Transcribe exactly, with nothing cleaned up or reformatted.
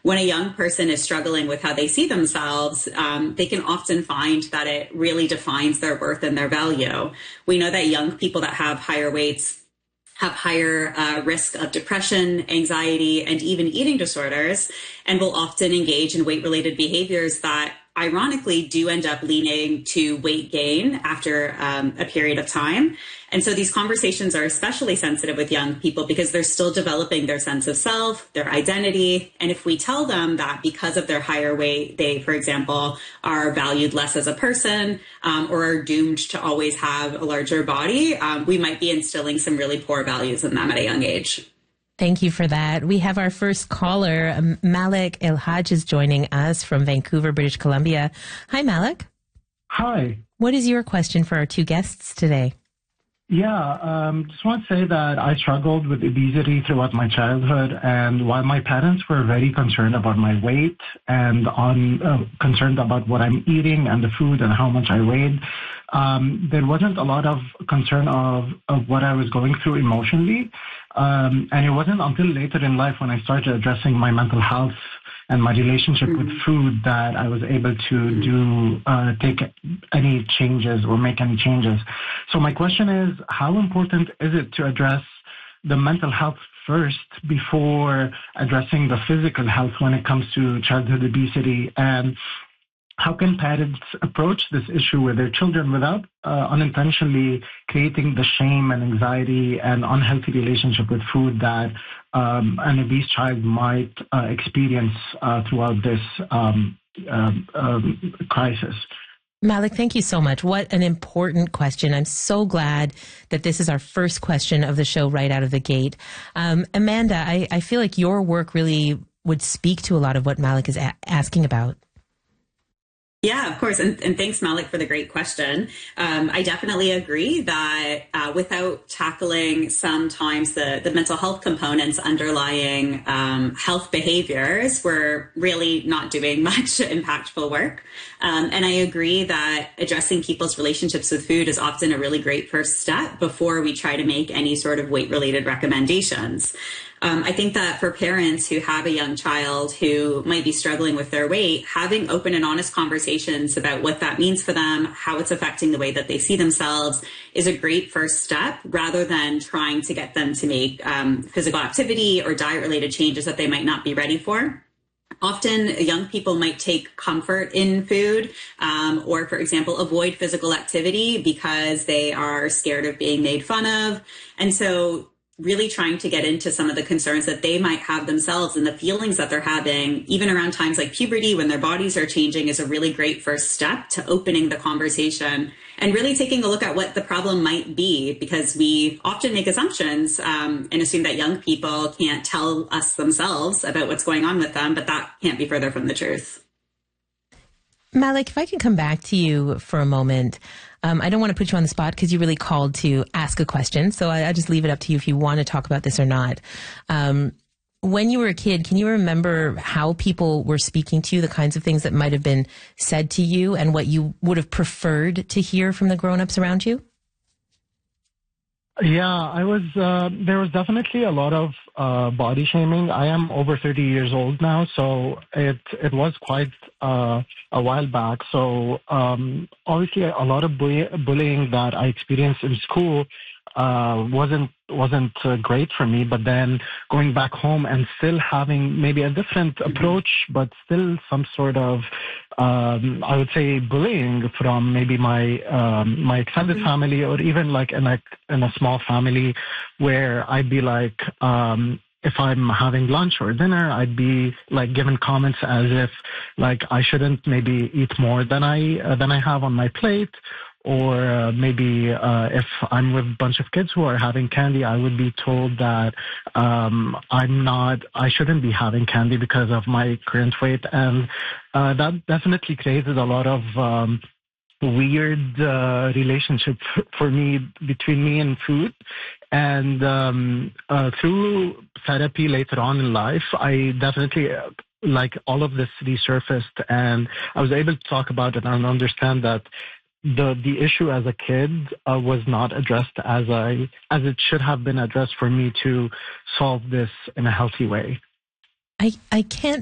when a young person is struggling with how they see themselves, um, they can often find that it really defines their worth and their value. We know that young people that have higher weights have higher uh, risk of depression, anxiety, and even eating disorders, and will often engage in weight-related behaviors that ironically do end up leading to weight gain after um, a period of time. And so these conversations are especially sensitive with young people because they're still developing their sense of self, their identity. And if we tell them that because of their higher weight, they, for example, are valued less as a person um, or are doomed to always have a larger body, um, we might be instilling some really poor values in them at a young age. Thank you for that. We have our first caller. Malik El-Haj is joining us from Vancouver, British Columbia. Hi, Malik. Hi. What is your question for our two guests today? Yeah, um, just want to say that I struggled with obesity throughout my childhood, and while my parents were very concerned about my weight and on uh, concerned about what I'm eating and the food and how much I weighed, um, there wasn't a lot of concern of, of what I was going through emotionally. Um, and it wasn't until later in life when I started addressing my mental health and my relationship mm-hmm. with food that I was able to mm-hmm. do, uh, take any changes or make any changes. So my question is, how important is it to address the mental health first before addressing the physical health when it comes to childhood obesity? And how can parents approach this issue with their children without uh, unintentionally creating the shame and anxiety and unhealthy relationship with food that um, an obese child might uh, experience uh, throughout this um, um, um, crisis? Malik, thank you so much. What an important question. I'm so glad that this is our first question of the show right out of the gate. Um, Amanda, I, I feel like your work really would speak to a lot of what Malik is a- asking about. Yeah, of course. And, and thanks, Malik, for the great question. Um, I definitely agree that uh, without tackling sometimes the, the mental health components underlying um, health behaviors, we're really not doing much impactful work. Um, and I agree that addressing people's relationships with food is often a really great first step before we try to make any sort of weight-related recommendations. Um, I think that for parents who have a young child who might be struggling with their weight, having open and honest conversations about what that means for them, how it's affecting the way that they see themselves is a great first step rather than trying to get them to make um, physical activity or diet related changes that they might not be ready for. Often young people might take comfort in food um, or, for example, avoid physical activity because they are scared of being made fun of. And so really trying to get into some of the concerns that they might have themselves and the feelings that they're having, even around times like puberty when their bodies are changing, is a really great first step to opening the conversation and really taking a look at what the problem might be, because we often make assumptions um, and assume that young people can't tell us themselves about what's going on with them, but that can't be further from the truth. Malik, if I can come back to you for a moment. Um, I don't want to put you on the spot because you really called to ask a question. So I, I just leave it up to you if you want to talk about this or not. Um, when you were a kid, can you remember how people were speaking to you, the kinds of things that might have been said to you and what you would have preferred to hear from the grown-ups around you? Yeah, I was, uh, there was definitely a lot of, uh, body shaming. I am over thirty years old now, so it, it was quite, uh, a while back. So, um, obviously a lot of bully, bullying that I experienced in school, uh, wasn't, wasn't uh, great for me, but then going back home and still having maybe a different approach, but still some sort of, um, I would say bullying from maybe my, um, my extended family, or even like in a, in a small family where I'd be like, um, if I'm having lunch or dinner, I'd be like given comments as if like I shouldn't maybe eat more than I, uh, than I have on my plate. Or uh, maybe uh, if I'm with a bunch of kids who are having candy, I would be told that um, I'm not, I shouldn't be having candy because of my current weight. And uh, that definitely created a lot of um, weird uh, relationship for me, between me and food. And um, uh, through therapy later on in life, I definitely... Uh, like all of this resurfaced, and I was able to talk about it and understand that the the issue as a kid uh, was not addressed as I as it should have been addressed for me to solve this in a healthy way. I, I can't